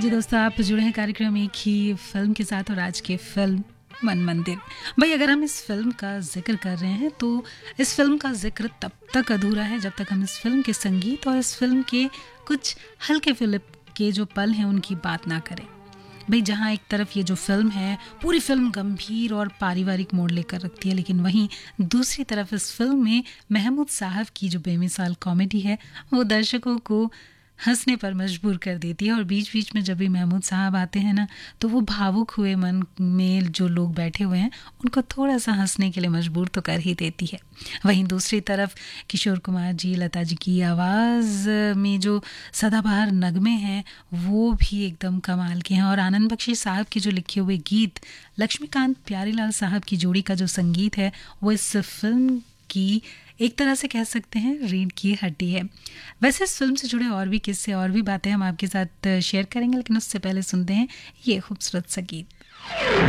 जी दोस्तों, आप जुड़े हैं कार्यक्रम एक ही फिल्म के साथ और आज की फिल्म मन मंदिर। भाई अगर हम इस फिल्म का जिक्र कर रहे हैं तो इस फिल्म का जिक्र तब तक अधूरा है जब तक हम इस फिल्म के संगीत और इस फिल्म के कुछ हल्के फिलिप के जो पल हैं उनकी बात ना करें। भाई जहाँ एक तरफ ये जो फिल्म है पूरी फिल्म गंभीर और पारिवारिक मोड़ लेकर रखती है, लेकिन वहीं दूसरी तरफ इस फिल्म में महमूद साहब की जो बेमिसाल कॉमेडी है वो दर्शकों को हंसने पर मजबूर कर देती है। और बीच बीच में जब भी महमूद साहब आते हैं ना तो वो भावुक हुए मन में जो लोग बैठे हुए हैं उनको थोड़ा सा हंसने के लिए मजबूर तो कर ही देती है। वहीं दूसरी तरफ किशोर कुमार जी, लता जी की आवाज़ में जो सदाबहार नगमे हैं वो भी एकदम कमाल के हैं। और आनंद बख्शी साहब के जो लिखे हुए गीत, लक्ष्मीकांत प्यारीलाल साहब की जोड़ी का जो संगीत है वो इस फिल्म की एक तरह से कह सकते हैं रीढ़ की हड्डी है। वैसे इस फिल्म से जुड़े और भी किस्से और भी बातें हम आपके साथ शेयर करेंगे, लेकिन उससे पहले सुनते हैं ये खूबसूरत सा गीत।